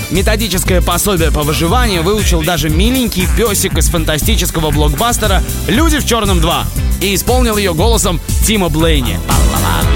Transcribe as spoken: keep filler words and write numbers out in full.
Методическое пособие по выживанию выучил даже миленький песик из фантастического блокбастера «Люди в черном два» и исполнил ее голосом Тима Блейни.